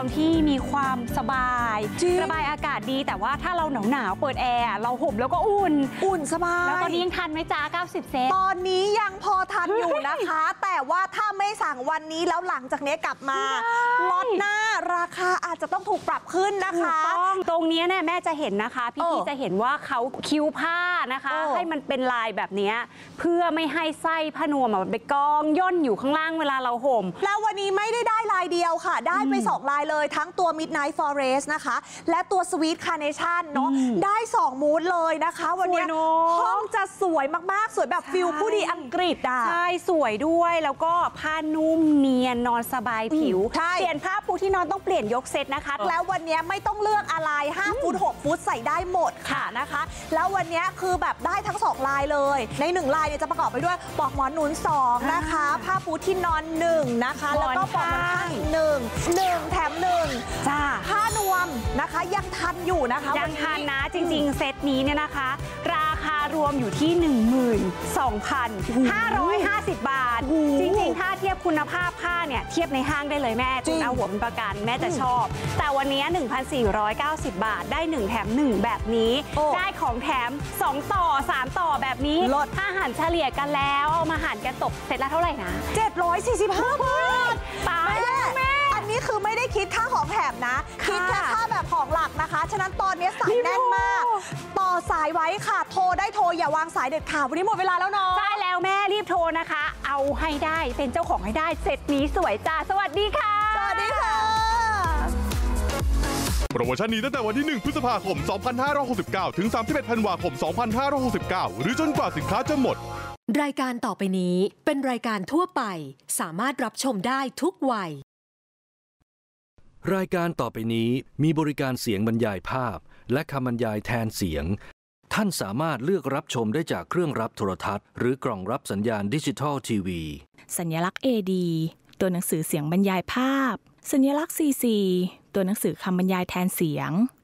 ที่มีความสบายระบายอากาศดีแต่ว่าถ้าเราหนาวเปิดแอร์เราห่มแล้วก็อุ่นสบายแล้วตอนนี้ยังทันไหมจ๊ะ90 เซตตอนนี้ยังพอทันอยู่นะคะ แต่ว่าถ้าไม่สั่งวันนี้แล้วหลังจากนี้กลับมาล็อตหน้าราคาอาจจะต้องถูกปรับขึ้นนะคะตรงนี้เนี่ยแม่จะเห็นนะคะพี่จะเห็นว่าเขาคิ้วผ้านะคะให้มันเป็นลายแบบนี้เพื่อไม่ให้ไส้ผ้านวมมันไปกองย่นอยู่ข้างล่างเวลาเราห่มแล้ววันนี้ไม่ได้ลายเดียวค่ะได้ไป2ลายเลยทั้งตัว Midnight Forest นะคะและตัว Sweet Carnation เนาะได้2มูดเลยนะคะวันนี้ห้องจะสวยมากๆสวยแบบฟิลผู้ดีอังกฤษอ่ะใช่สวยด้วยแล้วก็ผ้านุ่มเนียนนอนสบายผิวเปลี่ยนผ้าปูที่นอนต้องเปลี่ยนยกเซตนะคะแล้ววันนี้ไม่ต้องเลือกอะไร5 ฟุต 6 ฟุตใส่ได้หมดค่ะนะคะแล้ววันนี้คือแบบได้ทั้ง2ลายเลยใน1ลายเนี่ยจะประกอบไปด้วยปลอกหมอนหนุน2นะคะผ้าปูที่นอน1นะคะแล้วก็ปลอกหมอนข้างอีก1แถม1 จ้าผ้านวมนะคะยังทันอยู่นะคะยังทันนะจริงๆเซตนี้เนี่ยนะคะราคารวมอยู่ที่ 12,550 บาทจริงๆถ้าเทียบคุณภาพผ้าเนี่ยเทียบในห้างได้เลยแม่คุณเอาหัวเป็นประกันแม่จะชอบแต่วันนี้ 1,490 บาทได้1แถม1แบบนี้ได้ของแถม2ต่อ3ต่อแบบนี้ถ้าหารเฉลี่ยกันแล้วเอามาหารกันตกเสร็จละเท่าไหร่นะ 745 บาทตายแล้วแม่อันนี้คือไม่ได้คิดค่าของแถมนะคิดแค่ค่าแบบของหลักนะคะฉะนั้นตอนนี้สายแน่นมากต่อสายไว้ค่ะโทรได้โทรอย่าวางสายเด็ดขาดวันนี้หมดเวลาแล้วเนาะใช่แล้วแม่รีบโทรนะคะเอาให้ได้เป็นเจ้าของให้ได้เสร็จนี้สวยจ้าสวัสดีค่ะสวัสดีค่ะโปรโมชั่นนี้ตั้งแต่วันที่1 พฤษภาคม 2569 ถึง 31 ธันวาคม 2569 หรือจนกว่าสินค้าจะหมดรายการต่อไปนี้เป็นรายการทั่วไปสามารถรับชมได้ทุกวัยรายการต่อไปนี้มีบริการเสียงบรรยายภาพและคำบรรยายแทนเสียงท่านสามารถเลือกรับชมได้จากเครื่องรับโทรทัศน์หรือกล่องรับสัญญาณดิจิทัลทีวีสัญลักษณ์ AD ตัวหนังสือเสียงบรรยายภาพสัญลักษณ์ CC ตัวหนังสือคำบรรยายแทนเสียง